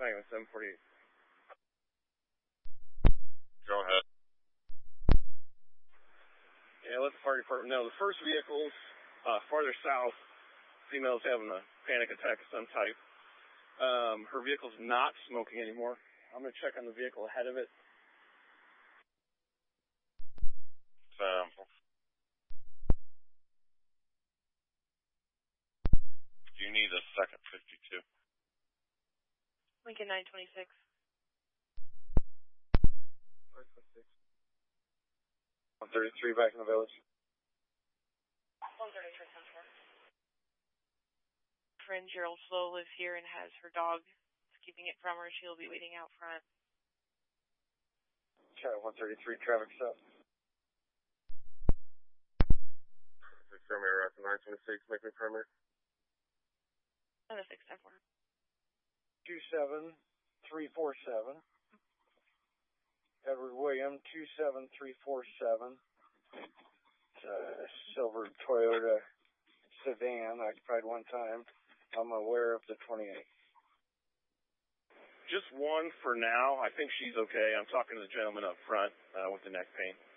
Dragon 748. Go ahead. Yeah, let the fire department know. The first vehicle's farther south. Female's having a panic attack of some type. Her vehicle's not smoking anymore. I'm going to check on the vehicle ahead of it. Sample. You need a second 52. Lincoln 926. 133 back in the village. 133, 10-4. Friend Gerald Flo lives here and has her dog. Is keeping it from her. She'll be waiting out front. Cat 133, traffic stop. Show me around 926, make me primary. 6, 10-4. 27347. Edward William, 27347. It's a silver Toyota sedan, occupied one time. I'm aware of the 28. Just one for now. I think she's okay. I'm talking to the gentleman up front with the neck pain.